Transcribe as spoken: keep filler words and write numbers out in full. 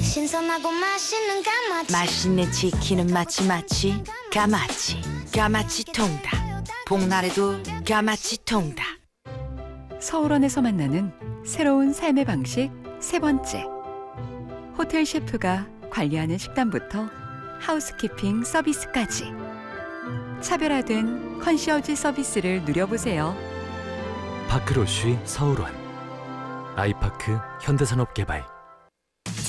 신선하고 맛있는 까마치. 맛있는 치킨은 마치 마치 까마치. 까마치 통닭. 복날에도 까마치 통닭. 서울원에서 만나는 새로운 삶의 방식 세 번째. 호텔 셰프가 관리하는 식단부터 하우스키핑 서비스까지 차별화된 컨시어지 서비스를 누려보세요. 파크로쉬 서울원. 아이파크 현대산업개발.